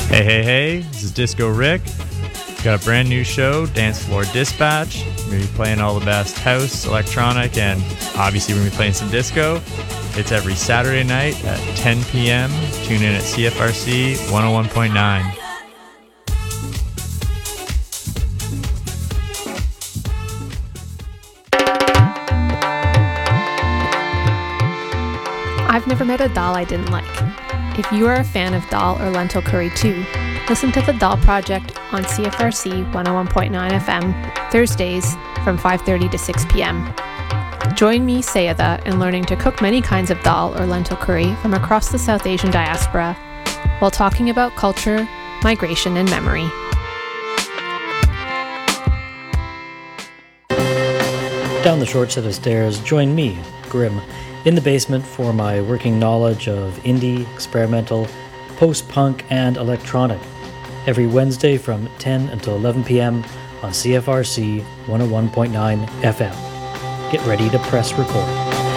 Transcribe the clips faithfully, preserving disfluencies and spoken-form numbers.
Hey, hey, hey, this is Disco Rick. Got a brand new show, Dance Floor Dispatch. We're going to be playing all the best house, electronic, and obviously we're going to be playing some disco. It's every Saturday night at ten p.m. Tune in at C F R C one oh one point nine. I've never met a dal I didn't like. If you are a fan of dal or lentil curry too, listen to the Dal Project on C F R C one oh one point nine F M, Thursdays from five thirty to six p.m. Join me, Sayada, in learning to cook many kinds of dal or lentil curry from across the South Asian diaspora, while talking about culture, migration, and memory. Down the short set of stairs, join me, Grim, in the basement for my working knowledge of indie, experimental, post-punk, and electronic, every Wednesday from ten until eleven p.m. on C F R C one oh one point nine F M. Get ready to press record.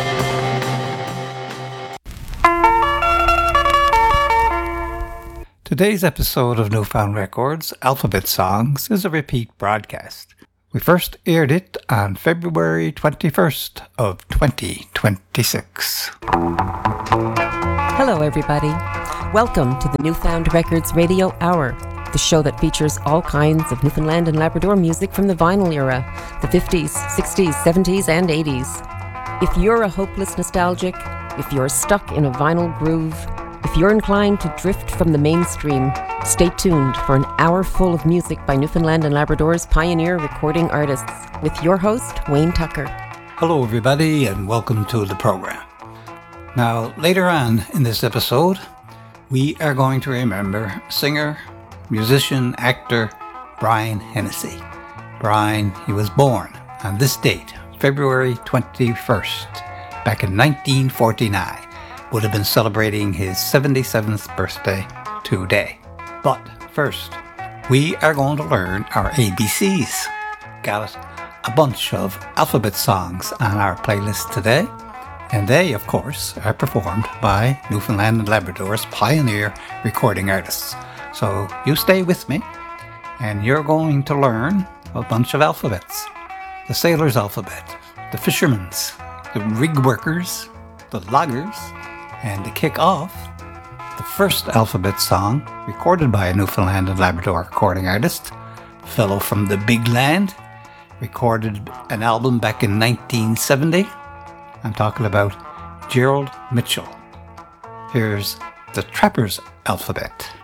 Today's episode of Newfound Records, Alphabet Songs, is a repeat broadcast. We first aired it on February twenty-first of twenty twenty-six. Hello, everybody. Welcome to the Newfound Records Radio Hour, the show that features all kinds of Newfoundland and Labrador music from the vinyl era, the fifties, sixties, seventies, and eighties. If you're a hopeless nostalgic, if you're stuck in a vinyl groove, if you're inclined to drift from the mainstream, stay tuned for an hour full of music by Newfoundland and Labrador's pioneer recording artists, with your host, Wayne Tucker. Hello, everybody, and welcome to the program. Now, later on in this episode, we are going to remember singer, musician, actor Brian Hennessy. Brian, he was born on this date, February twenty-first, back in nineteen forty-nine. Would have been celebrating his seventy-seventh birthday today. But first, we are going to learn our A B Cs. Got a bunch of alphabet songs on our playlist today, and they, of course, are performed by Newfoundland and Labrador's pioneer recording artists. So you stay with me, and you're going to learn a bunch of alphabets. The sailor's alphabet, the fisherman's, the rig workers, the loggers, and to kick off, the first alphabet song recorded by a Newfoundland and Labrador recording artist, a fellow from the Big Land, recorded an album back in nineteen seventy. I'm talking about Gerald Mitchell. Here's the Trapper's Alphabet.